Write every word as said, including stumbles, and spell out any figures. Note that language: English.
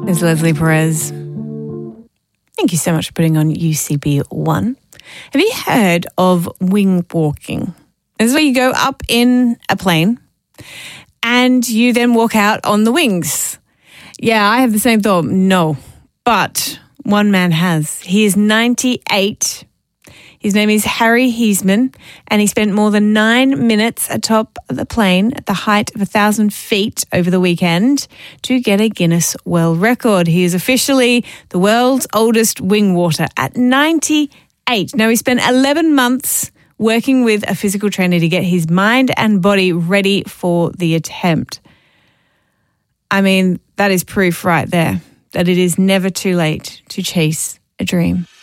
There's Leslie Perez. Thank you so much for putting on U C B one. Have you heard of wing walking? This is where you go up in a plane and you then walk out on the wings. Yeah, I have the same thought. No, but one man has. He is ninety-eight. His name is Harry Heisman, and he spent more than nine minutes atop the plane at the height of a thousand feet over the weekend to get a Guinness World Record. He is officially the world's oldest wing walker at ninety-eight. Now, he spent eleven months working with a physical trainer to get his mind and body ready for the attempt. I mean, that is proof right there that it is never too late to chase a dream.